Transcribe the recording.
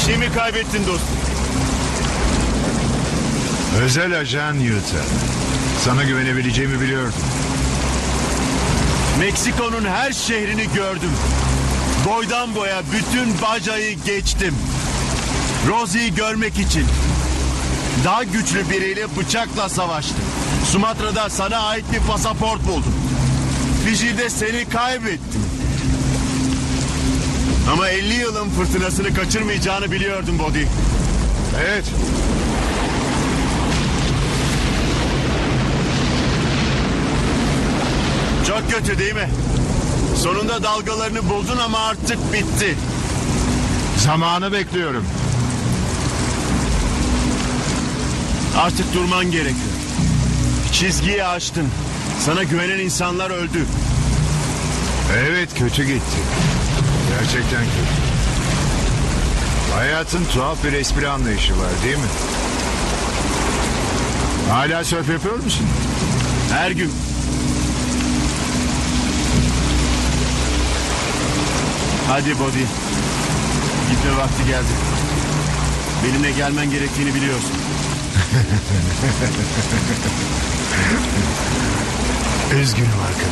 şey mi kaybettin dostum? Özel ajan Utah. Sana güvenebileceğimi biliyordum. Meksiko'nun her şehrini gördüm. Boydan boya bütün bacayı geçtim. Rosie'yi görmek için. Daha güçlü biriyle bıçakla savaştım. Sumatra'da sana ait bir pasaport buldum. Fiji'de seni kaybettim. Ama 50 yılın fırtınasını kaçırmayacağını biliyordum Body. Evet. Çok kötü değil mi? Sonunda dalgalarını buldun ama artık bitti. Zamanı bekliyorum. Artık durman gerekiyor. Çizgiyi aştın. Sana güvenen insanlar öldü. Evet, kötü gitti. Gerçekten kötü. Hayatın tuhaf bir espri anlayışı var değil mi? Hala sörf yapıyor musun? Her gün. Hadi Body. Gitme vakti geldi. Benimle gelmen gerektiğini biliyorsun. Üzgünüm arkadaşım.